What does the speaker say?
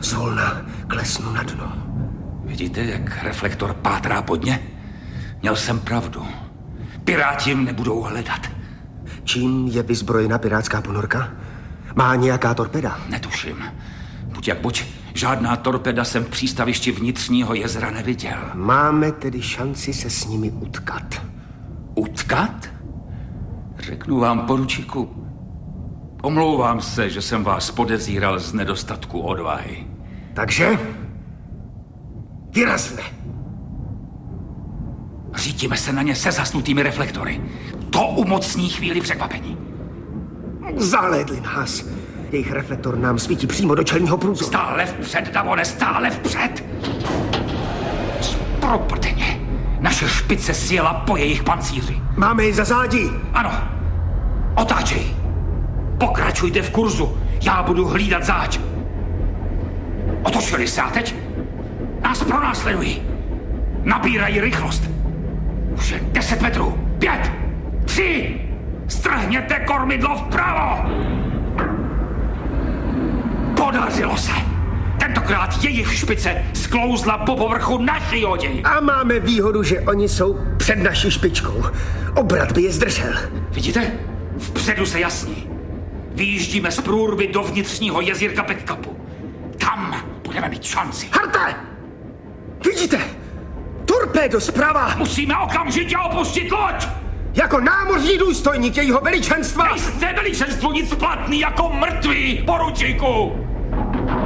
Zvolna klesnu na dno. Vidíte, jak reflektor pátrá pod ně? Měl jsem pravdu. Piráti jim nebudou hledat. Čím je vyzbrojena pirátská ponorka? Má nějaká torpeda? Netuším. Buď jak buď, žádná torpeda jsem v přístavišti Vnitřního jezera neviděl. Máme tedy šanci se s nimi utkat. Utkat? Řeknu vám, poručíku, omlouvám se, že jsem vás podezíral z nedostatku odvahy. Takže? Vyrazíme. Řítíme se na ně se zasnutými reflektory. To umocní chvíli překvapení. Zalédli nás. Jejich reflektor nám svítí přímo do čelního průzoru. Stále vpřed, Davone, stále vpřed! Proprdeně. Naše špice sjela po jejich pancíři. Máme ji za zádí. Ano. Otáčej. Pokračujte v kurzu. Já budu hlídat záď. Otočili se a teď nás pronásledují. Nabírají rychlost. Už je 10 metrů. 5, 3. Strhněte kormidlo vpravo. Podařilo se. Tentokrát jejich špice sklouzla po povrchu naší lodi. A máme výhodu, že oni jsou před naší špičkou. Obrat by je zdržel. Vidíte? Vpředu se jasní. Vyjíždíme z průrvy do Vnitřního jezírka Backcupu. Tam budeme mít šanci. Harte! Vidíte? Torpédo zprava! Musíme okamžitě opustit loď! Jako námořní důstojník jejího veličenstva! Nejste veličenstvu nic platný jako mrtvý, poručíku!